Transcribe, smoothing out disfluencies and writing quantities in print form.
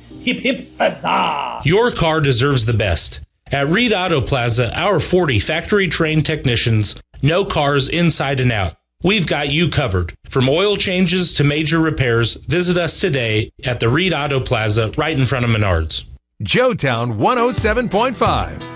Hip, hip, huzzah! Your car deserves the best. At Reed Auto Plaza, our 40 factory-trained technicians know cars inside and out. We've got you covered. From oil changes to major repairs, visit us today at the Reed Auto Plaza right in front of Menards. Joetown 107.5.